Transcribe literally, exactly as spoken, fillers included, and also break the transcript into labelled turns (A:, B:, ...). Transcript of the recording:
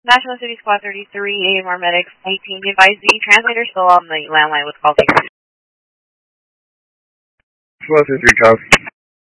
A: National City Squad thirty-three, A M R Medics eighteen. Be advised, the translator still on the landline with call.
B: Squad thirty-three, copy.